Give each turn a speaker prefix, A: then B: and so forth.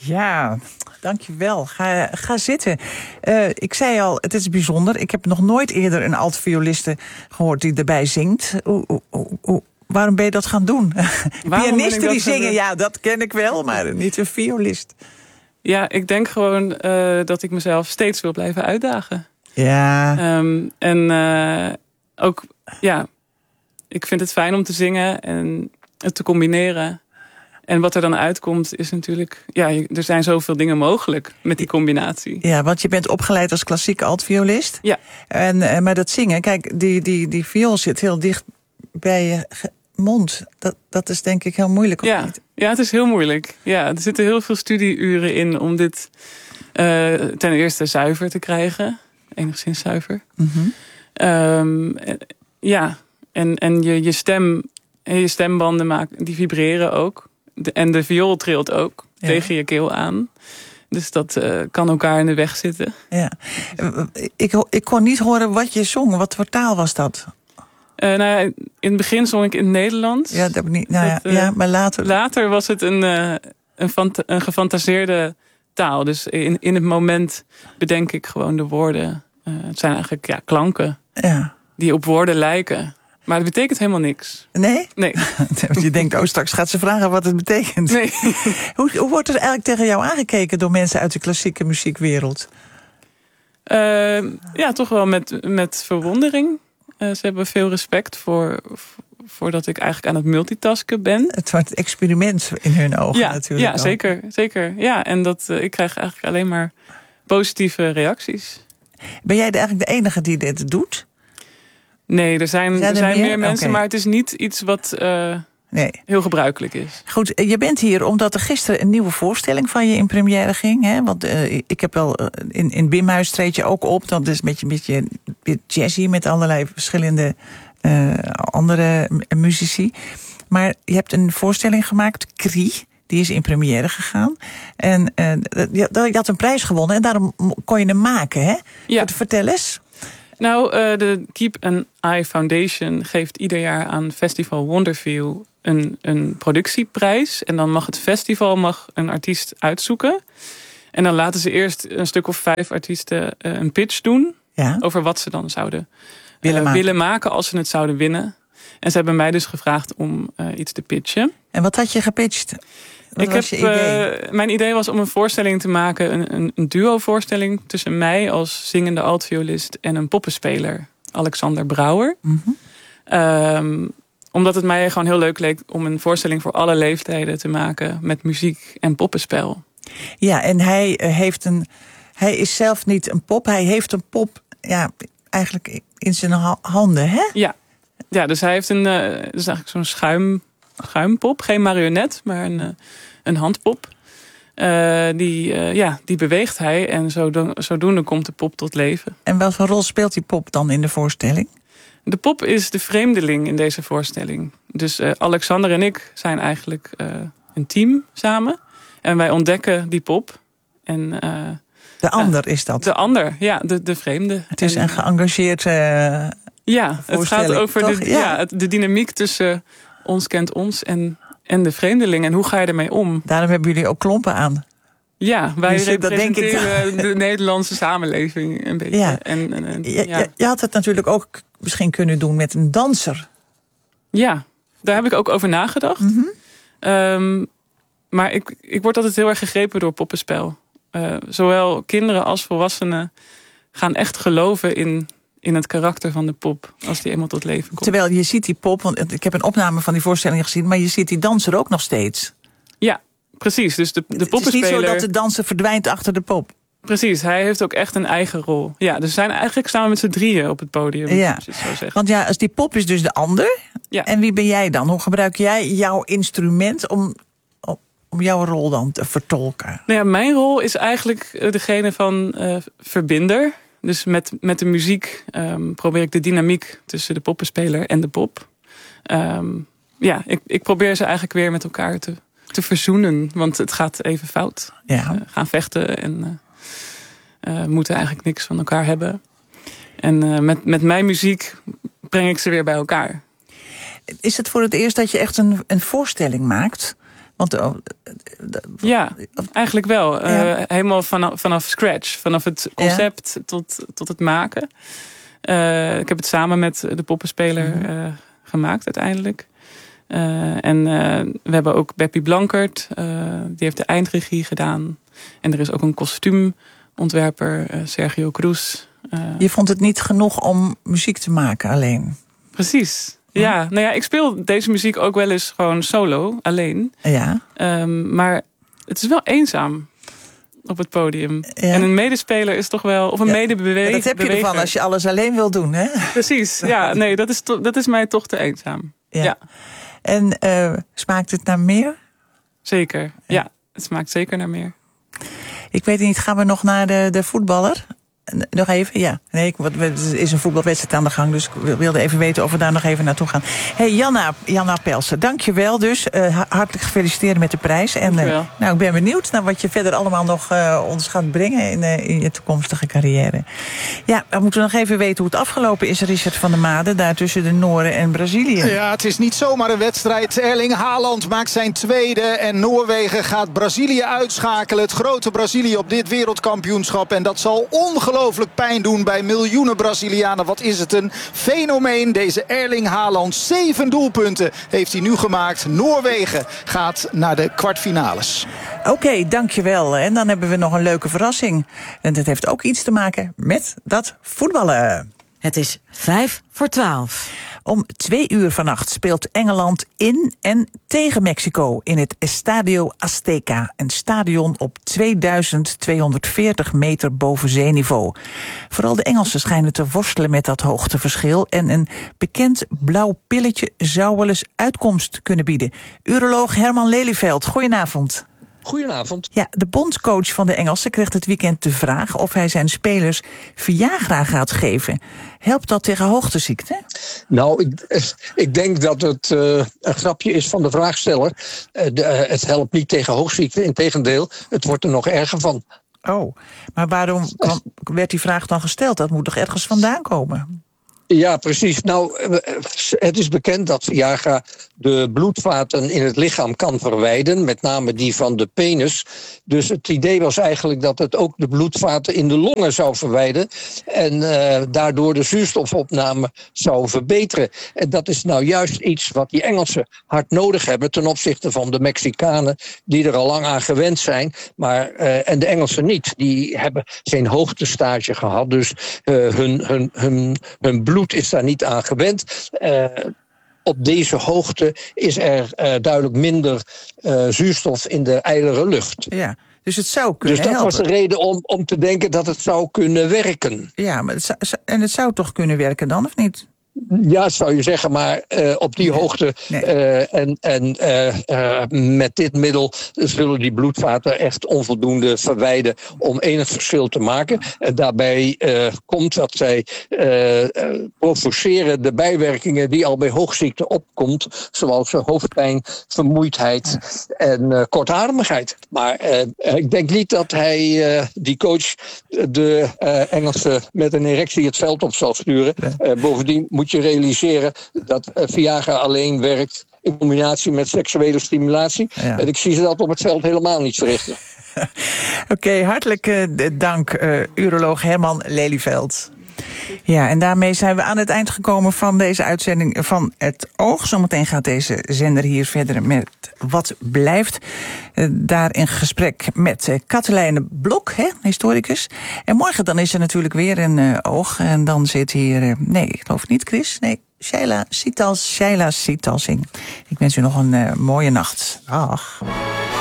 A: Ja, dankjewel. Ga zitten. Ik zei al, het is bijzonder. Ik heb nog nooit eerder een altvioliste gehoord die erbij zingt. Waarom ben je dat gaan doen? Pianisten die zingen, ja, dat ken ik wel, maar niet een violist.
B: Ja, ik denk gewoon dat ik mezelf steeds wil blijven uitdagen.
A: Ja.
B: Ook, ja, ik vind het fijn om te zingen en het te combineren. En wat er dan uitkomt is natuurlijk... Ja, er zijn zoveel dingen mogelijk met die combinatie.
A: Ja, want je bent opgeleid als klassieke altviolist.
B: Ja.
A: Maar dat zingen, kijk, die viool zit heel dicht bij je mond. Dat is denk ik heel moeilijk, of niet?
B: Ja, het is heel moeilijk. Ja, er zitten heel veel studieuren in om dit ten eerste zuiver te krijgen. Enigszins zuiver.
A: Mm-hmm.
B: En je stem en je stembanden die vibreren ook. En de viool trilt ook tegen je keel aan. Dus dat kan elkaar in de weg zitten.
A: Ja. Ik kon niet horen wat je zong. Wat voor taal was dat?
B: In het begin zong ik in het Nederlands.
A: Ja, dat heb ik niet. Maar later.
B: Later was het een gefantaseerde taal. Dus in het moment bedenk ik gewoon de woorden. Het zijn eigenlijk klanken die op woorden lijken. Maar het betekent helemaal niks.
A: Nee?
B: Nee.
A: Je denkt, straks gaat ze vragen wat het betekent.
B: Nee.
A: Hoe wordt er eigenlijk tegen jou aangekeken door mensen uit de klassieke muziekwereld?
B: Toch wel met verwondering. Ze hebben veel respect voor dat ik eigenlijk aan het multitasken ben.
A: Het wordt een experiment in hun ogen natuurlijk.
B: Ja, zeker. Ja, en ik krijg eigenlijk alleen maar positieve reacties.
A: Ben jij eigenlijk de enige die dit doet?
B: Nee, er zijn meer mensen, maar het is niet iets wat heel gebruikelijk is.
A: Goed, je bent hier omdat er gisteren een nieuwe voorstelling van je in première ging. Hè? Want ik heb wel in Bimhuis treed je ook op. Dat is een beetje jazzy met allerlei verschillende andere muzici. Maar je hebt een voorstelling gemaakt, Krie. Die is in première gegaan. En je had een prijs gewonnen en daarom kon je hem maken. Hè?
B: Ja.
A: Vertel eens.
B: Nou, de Keep an Eye Foundation geeft ieder jaar aan Festival Wonderview een productieprijs. En dan mag het festival een artiest uitzoeken. En dan laten ze eerst een stuk of 5 artiesten een pitch doen. Ja. Over wat ze dan zouden willen maken als ze het zouden winnen. En ze hebben mij dus gevraagd om iets te pitchen.
A: En wat had je gepitcht?
B: Mijn idee was om een voorstelling te maken, een duo-voorstelling tussen mij als zingende altviolist en een poppenspeler, Alexander Brouwer. Mm-hmm. Omdat het mij gewoon heel leuk leek om een voorstelling voor alle leeftijden te maken met muziek en poppenspel. Ja, en
A: hij is zelf niet een pop, hij heeft een pop eigenlijk in zijn handen, hè?
B: Ja, dus hij heeft dus eigenlijk zo'n schuimpop, geen marionet, maar een handpop. Die beweegt hij en zodoende komt de pop tot leven.
A: En welke rol speelt die pop dan in de voorstelling?
B: De pop is de vreemdeling in deze voorstelling. Dus Alexander en ik zijn eigenlijk een team samen. En wij ontdekken die pop. En,
A: de ander is dat?
B: De ander, de vreemde.
A: Het is een geëngageerd
B: het gaat over de dynamiek tussen ons kent ons en de vreemdeling. En hoe ga je ermee om?
A: Daarom hebben jullie ook klompen aan.
B: Ja, wij representeren de Nederlandse samenleving een beetje.
A: Ja. Je had het natuurlijk ook misschien kunnen doen met een danser.
B: Ja, daar heb ik ook over nagedacht. Mm-hmm. Maar ik word altijd heel erg gegrepen door poppenspel. Zowel kinderen als volwassenen gaan echt geloven in het karakter van de pop, als die eenmaal tot leven komt.
A: Terwijl je ziet die pop, want ik heb een opname van die voorstelling gezien, maar je ziet die danser ook nog steeds.
B: Ja, precies. Dus de poppenspeler...
A: Het is niet zo dat de danser verdwijnt achter de pop.
B: Precies, hij heeft ook echt een eigen rol. Ja, dus we zijn eigenlijk samen met z'n drieën op het podium.
A: Ja,
B: zo zeggen.
A: Want als die pop is dus de ander. Ja. En wie ben jij dan? Hoe gebruik jij jouw instrument om jouw rol dan te vertolken?
B: Nou ja, mijn rol is eigenlijk degene van verbinder. Dus met de muziek probeer ik de dynamiek tussen de poppenspeler en de pop. Ik probeer ze eigenlijk weer met elkaar te verzoenen. Want het gaat even fout.
A: Ja.
B: Gaan vechten en moeten eigenlijk niks van elkaar hebben. En met mijn muziek breng ik ze weer bij elkaar.
A: Is het voor het eerst dat je echt een voorstelling maakt? Want
B: ja, eigenlijk wel. Helemaal vanaf scratch. Vanaf het concept tot het maken. Ik heb het samen met de poppenspeler gemaakt uiteindelijk. En we hebben ook Beppie Blankert. Die heeft de eindregie gedaan. En er is ook een kostuumontwerper, Sergio Cruz.
A: Je vond het niet genoeg om muziek te maken alleen?
B: Precies. Ja, nou ja, ik speel deze muziek ook wel eens gewoon solo, alleen.
A: Ja.
B: Maar het is wel eenzaam op het podium. Ja. En een medespeler is toch wel, of een medebeweger.
A: Dat heb je ervan als je alles alleen wil doen, hè?
B: Precies, ja. Nee, dat is mij toch te eenzaam. Ja.
A: En smaakt het naar meer?
B: Zeker, ja. Het smaakt zeker naar meer.
A: Ik weet niet, gaan we nog naar de voetballer? Nog even, ja. Nee, er is een voetbalwedstrijd aan de gang, dus ik wilde even weten of we daar nog even naartoe gaan. Hey, Janna Pelsen, dank je wel dus. Hartelijk gefeliciteerd met de prijs. En ik ben benieuwd naar wat je verder allemaal nog ons gaat brengen in je toekomstige carrière. Ja, we moeten nog even weten hoe het afgelopen is, Richard van der Made, daar tussen de Noorden en Brazilië.
C: Ja, het is niet zomaar een wedstrijd. Erling Haaland maakt zijn tweede en Noorwegen gaat Brazilië uitschakelen. Het grote Brazilië op dit wereldkampioenschap. En dat zal ongelooflijk pijn doen bij miljoenen Brazilianen. Wat is het een fenomeen, deze Erling Haaland. 7 doelpunten heeft hij nu gemaakt. Noorwegen gaat naar de kwartfinales.
A: Oké, dankjewel. En dan hebben we nog een leuke verrassing. En dat heeft ook iets te maken met dat voetballen.
D: Het is 11:55.
A: Om 2:00 vannacht speelt Engeland in en tegen Mexico in het Estadio Azteca. Een stadion op 2240 meter boven zeeniveau. Vooral de Engelsen schijnen te worstelen met dat hoogteverschil. En een bekend blauw pilletje zou wel eens uitkomst kunnen bieden. Uroloog Herman Lelyveld, goedenavond.
E: Goedenavond.
A: Ja, de bondscoach van de Engelsen kreeg het weekend de vraag of hij zijn spelers Viagra gaat geven. Helpt dat tegen hoogteziekte?
E: Nou, ik denk dat het een grapje is van de vraagsteller. Het helpt niet tegen hoogziekte, integendeel, het wordt er nog erger van.
A: Oh, maar waarom werd die vraag dan gesteld? Dat moet toch ergens vandaan komen?
E: Ja, precies. Nou, het is bekend dat Viagra de bloedvaten in het lichaam kan verwijden, met name die van de penis. Dus het idee was eigenlijk dat het ook de bloedvaten in de longen zou verwijden en daardoor de zuurstofopname zou verbeteren. En dat is nou juist iets wat die Engelsen hard nodig hebben ten opzichte van de Mexicanen, die er al lang aan gewend zijn, maar en de Engelsen niet. Die hebben geen hoogtestage gehad, dus hun bloed is daar niet aan gewend. Op deze hoogte is er duidelijk minder zuurstof in de ijlere lucht.
A: Ja, dus het zou kunnen
E: Dus dat
A: helpen.
E: was de reden om te denken dat het zou kunnen werken.
A: Ja, maar het zou toch kunnen werken dan, of niet?
E: Ja, zou je zeggen, maar op die hoogte met dit middel zullen die bloedvaten echt onvoldoende verwijden om enig verschil te maken. En daarbij komt dat zij provoceren de bijwerkingen die al bij hoogziekte opkomt, zoals hoofdpijn, vermoeidheid en kortademigheid. Maar ik denk niet dat hij, die coach, de Engelsen met een erectie het veld op zal sturen. Bovendien moet je realiseren dat Viagra alleen werkt in combinatie met seksuele stimulatie. Ja. En ik zie ze dat op het veld helemaal niet verrichten.
A: Oké, hartelijk dank, uroloog Herman Lelyveld. Ja, en daarmee zijn we aan het eind gekomen van deze uitzending van Het Oog. Zometeen gaat deze zender hier verder met Wat Blijft. Daar in gesprek met Katelijne Blok, historicus. En morgen dan is er natuurlijk weer een Oog. En dan zit hier, nee, ik geloof niet Chris, nee, Shaila Sitalsing. Ik wens u nog een mooie nacht. Dag.